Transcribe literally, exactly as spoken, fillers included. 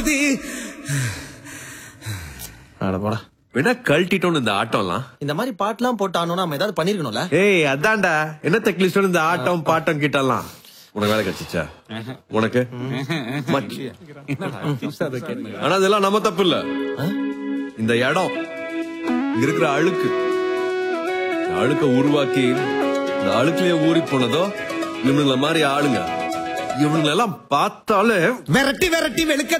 வருது. அட போடா. வேணா கழட்டிட்டோம் இந்த ஆட்டம்லாம். இந்த மாதிரி பாட்டுலாம் போட்டானோ நம்ம ஏதாவது பண்ணிருக்கணும்ல. ஏய் அதான்டா என்ன தெக்லிஸ்டோம் இந்த ஆட்டம் பாட்டம் கிட்டலாம். உனக்கு வேலை கிடைச்சிச்சா? உனக்கு ஆனா அதெல்லாம் நம்ம தப்பு இல்ல. இந்த இடம் இங்க இருக்கிற அழுக்கு அழுக்க உருவாக்கி இந்த அழுக்குலயே ஊறி போனதோ இவனுங்கள மாதிரி ஆளுங்க. இவனுங்களெல்லாம் பார்த்தாலே விரட்டி விரட்டி வெளுக்க